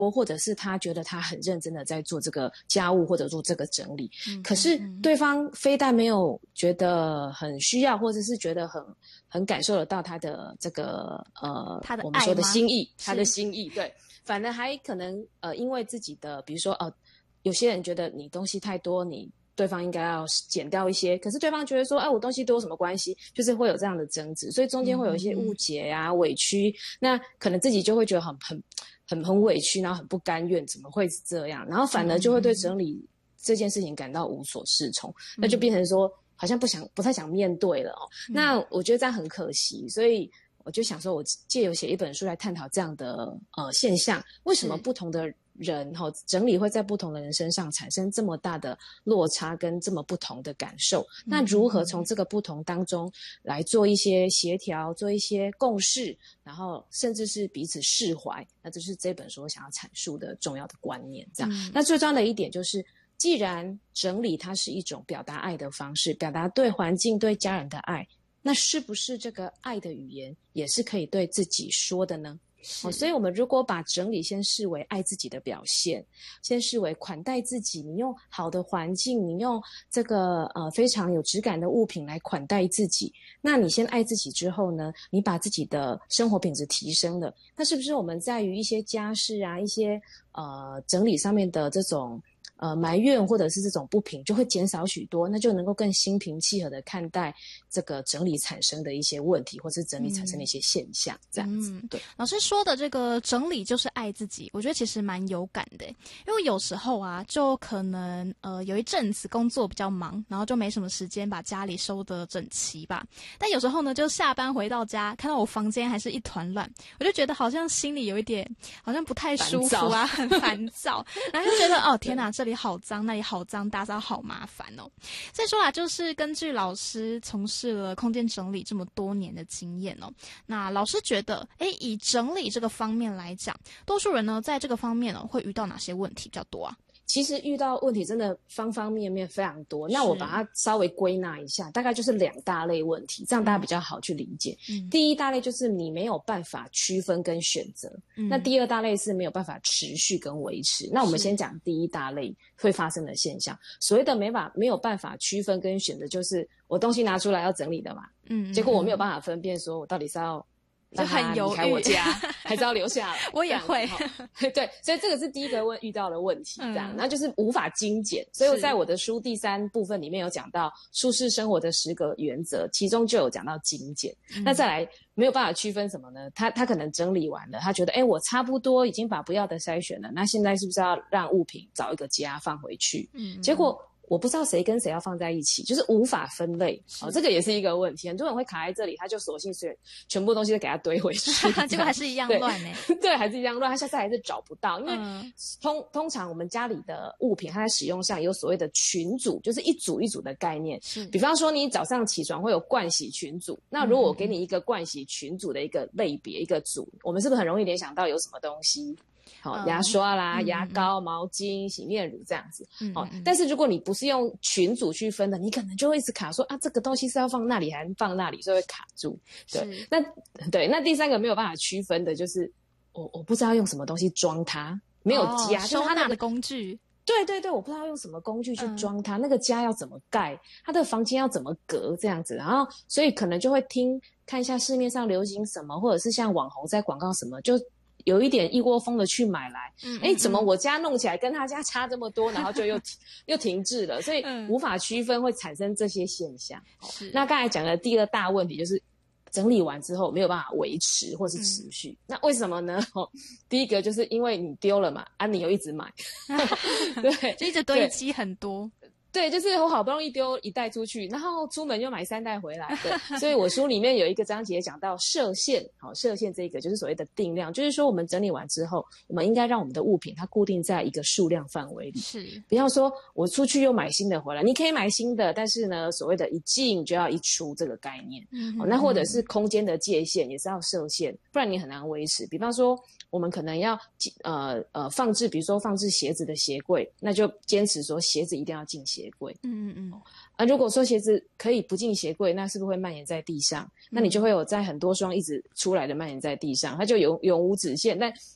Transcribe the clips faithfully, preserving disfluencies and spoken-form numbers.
或者是他觉得他很认真的在做这个家务或者做这个整理， 嗯， 可是对方非但没有觉得很需要，或者是觉得很很感受得到他的这个呃他的爱吗， 我们说的心意，他的心意，对，反而还可能呃因为自己的比如说哦、呃，有些人觉得你东西太多，你对方应该要减掉一些，可是对方觉得说哎，我东西多有什么关系，就是会有这样的争执，所以中间会有一些误解啊、嗯、委屈，那可能自己就会觉得很很很很委屈，然后很不甘愿，怎么会是这样，然后反而就会对整理这件事情感到无所适从、嗯、那就变成说好像不想不太想面对了哦、嗯、那我觉得这样很可惜，所以我就想说我借由写一本书来探讨这样的呃现象，为什么不同的人齁、哦、整理会在不同的人身上产生这么大的落差跟这么不同的感受、嗯、那如何从这个不同当中来做一些协调，做一些共识，然后甚至是彼此释怀，那这是这本书想要阐述的重要的观念这样、嗯、那最重要的一点就是既然整理它是一种表达爱的方式，表达对环境对家人的爱，那是不是这个爱的语言也是可以对自己说的呢？哦，所以我们如果把整理先视为爱自己的表现，先视为款待自己，你用好的环境，你用这个呃非常有质感的物品来款待自己，那你先爱自己之后呢，你把自己的生活品质提升了，那是不是我们在于一些家事啊，一些呃整理上面的这种呃埋怨或者是这种不平就会减少许多，那就能够更心平气和的看待这个整理产生的一些问题，或是整理产生的一些现象、嗯、这样子、嗯、对。 老师说的这个整理就是爱自己，我觉得其实蛮有感的，因为有时候啊就可能呃有一阵子工作比较忙，然后就没什么时间把家里收得整齐吧，但有时候呢就下班回到家看到我房间还是一团乱，我就觉得好像心里有一点好像不太舒服啊，很烦躁然后就觉得哦天哪，这里好脏那里好脏，打扫好麻烦哦。所以说啦，就是根据老师从事了空间整理这么多年的经验哦，那老师觉得诶以整理这个方面来讲，多数人呢在这个方面呢会遇到哪些问题比较多啊？ 其实遇到问题真的方方面面非常多，那我把它稍微归纳一下，大概就是两大类问题，这样大家比较好去理解、嗯、第一大类就是你没有办法区分跟选择、嗯、那第二大类是没有办法持续跟维持。那我们先讲第一大类会发生的现象，所谓的没法没有办法区分跟选择，就是我东西拿出来要整理的嘛，嗯，结果我没有办法分辨说我到底是要就很犹豫离开我家还是要留下来我也会对，所以这个是第一个问遇到的问题这样、嗯、然后就是无法精简，所以我在我的书第三部分里面有讲到舒适生活的十个原则，其中就有讲到精简、嗯、那再来没有办法区分什么呢，他他可能整理完了，他觉得诶我差不多已经把不要的筛选了，那现在是不是要让物品找一个家放回去、嗯、结果我不知道谁跟谁要放在一起，就是无法分类哦，这个也是一个问题。很多人会卡在这里，他就索性是全部东西都给他堆回去， 结果还是一样乱呢、 欸。对，还是一样乱，他下次还是找不到。因为通通常我们家里的物品，它在使用上有所谓的群组，就是一组一组的概念。是，比方说你早上起床会有盥洗群组，那如果我给你一个盥洗群组的一个类别、一个组，我们是不是很容易联想到有什么东西？好、哦，牙刷啦、嗯、牙膏、嗯、毛巾、洗面乳这样子。嗯哦、嗯但是如果你不是用群组去分的，你可能就会一直卡说啊，这个东西是要放那里还是放那里，所以会卡住。对，那对，那第三个没有办法区分的就是我我不知道用什么东西装它，没有家、哦、 收纳的工具。 对对对，我不知道用什么工具去装它、嗯，那个家要怎么盖，它的房间要怎么隔这样子，然后所以可能就会听看一下市面上流行什么，或者是像网红在广告什么就。有一点一窝蜂的去买来，嗯，诶，怎么我家弄起来跟他家差这么多，然后就又又停滞了，所以无法区分，会产生这些现象。是，那刚才讲的第二大问题就是整理完之后没有办法维持或是持续，嗯、那为什么呢？哦，第一个就是因为你丢了嘛，啊，你又一直买，对， 就一直堆积很多。 对，就是我好不容易丢一袋出去，然后出门又买三袋回来。对，所以我书里面有一个章节讲到设限，好，设限这个就是所谓的定量，就是说我们整理完之后，我们应该让我们的物品它固定在一个数量范围里。是，不要说我出去又买新的回来，你可以买新的，但是呢，所谓的一进就要一出这个概念。嗯，哦，那或者是空间的界限也是要设限，不然你很难维持。比方说，我们可能要呃呃放置，比如说放置鞋子的鞋柜，那就坚持说鞋子一定要进鞋柜。嗯嗯嗯。啊，如果说鞋子可以不进鞋柜，那是不是会蔓延在地上？那你就会有在很多双一直出来的蔓延在地上，它就永永无止限。但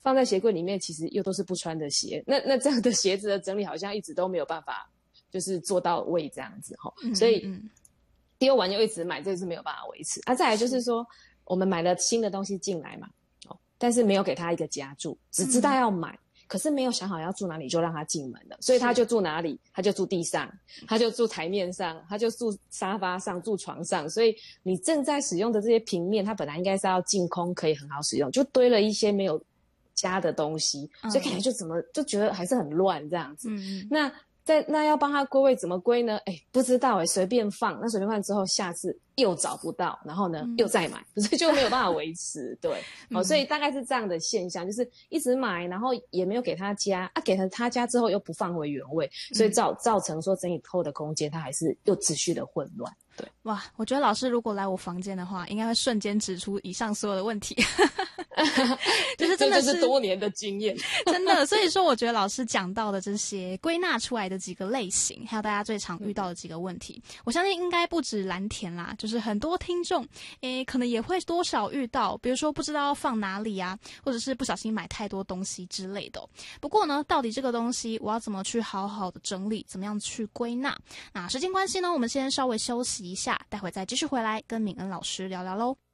放在鞋柜里面，其实又都是不穿的鞋，那那这样的鞋子的整理好像一直都没有办法，就是做到位这样子哈、嗯。所以丢完又一直买，这是没有办法维持。啊，再来就是说，我们买了新的东西进来嘛，哦，但是没有给他一个家住，只知道要买。嗯，可是没有想好要住哪里就让他进门了，所以他就住哪里，他就住地上，他就住台面上，他就住沙发上，住床上，所以你正在使用的这些平面，它本来应该是要净空，可以很好使用，就堆了一些没有家的东西，所以看起来就怎么就觉得还是很乱这样子。嗯，那在那要帮他归位怎么归呢？哎，不知道哎，随便放，那随便放之后，下次又找不到，然后呢、嗯、又再买，所以就没有办法维持。对，嗯、哦，所以大概是这样的现象，就是一直买，然后也没有给他家啊，给了他家之后又不放回原位，所以造造成说整理后的空间它还是又持续的混乱。对， 哇，我觉得老师如果来我房间的话，应该会瞬间指出以上所有的问题。就是真的是， 这就是多年的经验， 真的。所以说，我觉得老师讲到的这些归纳出来的几个类型，还有大家最常遇到的几个问题，我相信应该不止蓝田啦，就是很多听众，诶，可能也会多少遇到，比如说不知道放哪里啊，或者是不小心买太多东西之类的。不过呢，到底这个东西我要怎么去好好的整理，怎么样去归纳？那时间关系呢，我们先稍微休息一下，待会再继续回来跟敏恩老师聊聊喽。